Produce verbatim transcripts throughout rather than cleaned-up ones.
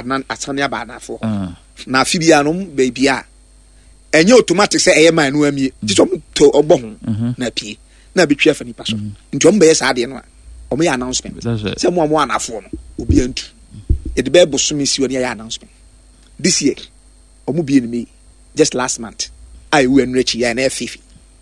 anan asane aba anafo na afi bia no baby a enye automatic say eye man no amie ti so to ogbo ho na pie na betwi afa nipa so nti o mbe sa de no a o me announcement say mo mo anafo no obi antu e de be bosomi si woni ya announcement this year o mo bi ni me just last month I we anu achi ya na fifi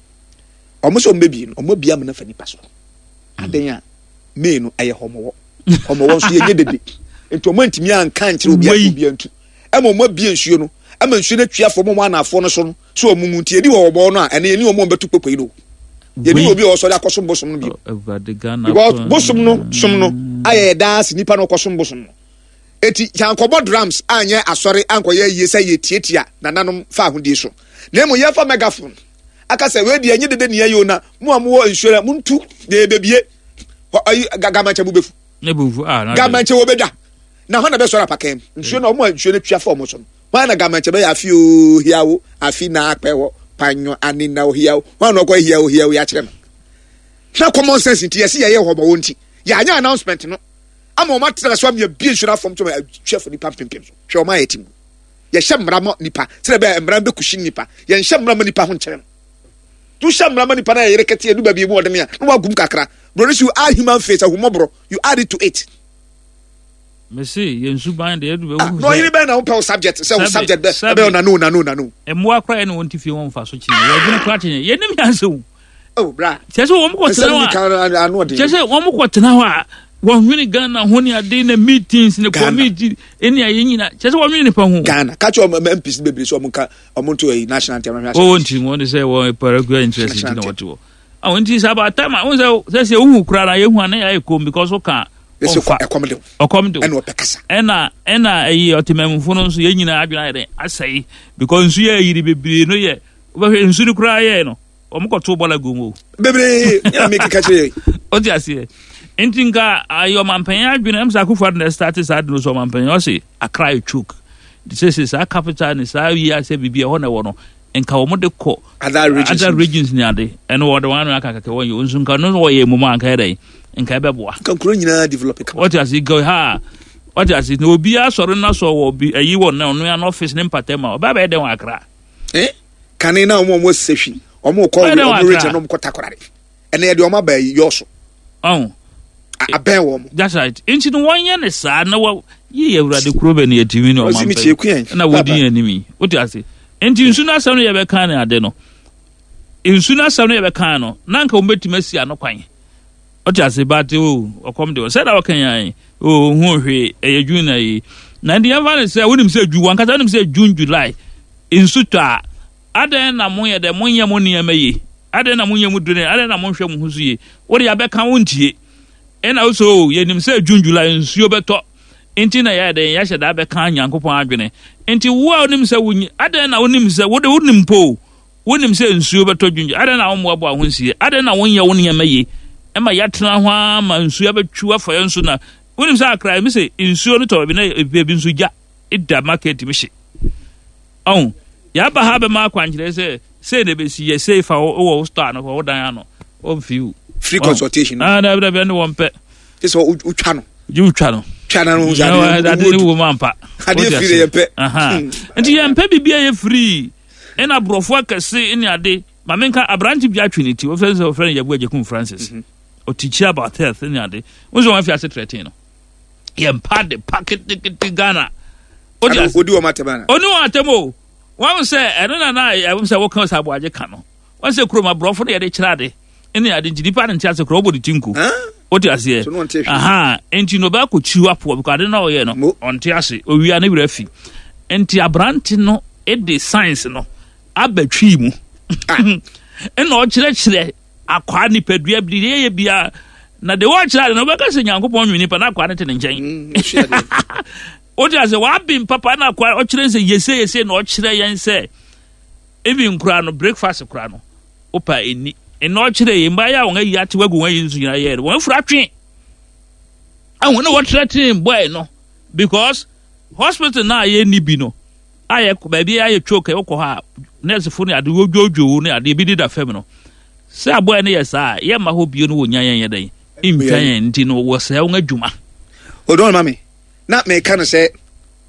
o mo so mbe bi no o mo bia mo na fa nipa so aden a me no eye homo homo won so ye dede nti o mo ntimi anka nkire obi obi antu e mo mo bi nsuo no ama nsuo na twia fo mo mo anafo no so no so o mu nti edi wo obo no a ene eni o mo betu popo ido ye ni obi o so da kosom bosom no bi because bosom no som no aye dance nipa no kosom bosom no eti chankobo drums anye asori ankoye yie say ye tietia nananom fa ahudi so na mo ye fa megaphone aka say we di anye dede ne ye na mo amwo nsuo mu ntu de bebie gagamanche bu befu ne bufu ah na gagamanche wo beda na ho na be sora pakem nsuo na mo nsuo na twia fa mo so wa na gagamanche be afi o hiawo afi na akpewo panyo anina o hiawo wa na ko hiawo hiawo ya kire no na common sense nti yesi ye ye ho bo nti ya anya announcement no ama o matra so am ye bi nsuo na fom to chef ni pam pem so hwe o ma yetim ye hye mra mo nipa sere be mra be kushi nipa ye hye mra mo nipa ho nkere no tu hye mra mo nipa na ye rekete edu ba bi mu odem ya no wa gum kakra bro you add human face ahumobro you add it to it me say ye nsu ban de edu be wu no yiri be na o subject say subject be be na no na no na no emu akra na wonti fie won fa so chi ye gina kra chi ye nim yanse oh bra chese wo mo ko tena wa chese wo mo ko tena wa wo nwini Ghana ho ni ade na meetings ne committee eni aye nyina chese wo nwini pa ho Ghana ka cho M P C bebre so mo ka omo to yi national anthem na wo nti mo de say wo paraguay interest na what wo ah wonti saba time wo say say hu kura na ye hu na ya ekom because o ka eso ekomde okomde eno pekasa ena ena ayi otememfo no so ye nyina adwena ye asai because nsu ye yiri bebre no ye wo nsu ni kura ye no omukoto bola gumo bebre ya make kache o ti ase entinga ayo mampanya adwena am saku for the start sad no so mampanya o se akra chuk this is a capital ni sa wi ase bibia ho na wo no enka wo de ko other regions other regions ni ade eno wo de wan aka kaka wo yo nsu nka no wo ye mum anka dai enka be boa kan kuro nyina develop what you see go ha what you see no obi asoro na so wo bi ayi wo na no ya no office ni mpatema ba ba de wan akra eh kan na mo mo sehwi omo ko operate no mo takorare ene de omo ba yoso oh aben wo that's right inchi no won ye ne sa na wo ye awurade kuro be ne yatimi no ma na wodi animi what you see inchi nsu na asam no ye be kan na ade no nsu na asam no ye be kan no na nka wo betima si ano kwan what you see but o okom de say da wo kan yan o hu hwe e June na yi na ndi yan say wonim say June wan kasa wonim say June July nsu ta aden na mo ye de mo nya mo ne ma yi aden na mo nya mu dure aden na mo hwe mo husu yi wo de ya be kan wontie ena also ye nim say June July nsuo beto enti na ya de ya hyeda be kan Nyankopon adwene enti wo a onim say wonyi aden na onim say wo de wonim po wonim say nsuo beto June aden na wo mo abo ahonsie aden na wonya wo ne ma yi e ma ya tena ho ma nsuo betwu afa yo nso na wonim say akra mi say nsuo no to bi na bi nso gya ida market mi hye on ya ba ha be ma kwankyere say say de be si ye say fa wo store no wo dan ano o fiu free consultation ah da da be no won pe this o utwa no you utwa no twa na no ja da de wo mampa ade free ye pe aha enti ye mpe bibia ye free ena brofo akase eni ade ma menka abranti bia twinity o friend o friend yabu ajekum Francis o teach about health eni ade wo so wan fi ase threaten no ye mpa de packet de Ghana o di odi o matema na oni o atemo wan say eno na na ya say wo kan sabo aje ka no wan say kroma brofo de ye de kirade eni ade ntidipa de ntia se kro obo de tinku o ti ase aha enti no ba ko chiwa po because ade na o ye no onti ase owia na wira fi enti abranti no e de science no abatwi mu ena o kire kire akwa ni padua bi ye bia na de wo kire no ba ka se Nyankopon nwini pa na akwa ne te ne nchen o ti ase wa bin papa na akwa o kire se yese yese na o kire yen se ebi nkura no breakfast kura no opa eni eno kire ye mba ya won ayi ate wagu wan yi nsu nyina ye won fura twen ahun na what threatening boy no because hospital na ye ni bi no aye ba bi aye choke wo ko ha nurse fu ni ade wojojo ni ade bi di da fam no se aboy ne ye sa ye ma ho bio no wonya yen yedan imtwan enti no wo se won adwuma odon mami na me kan se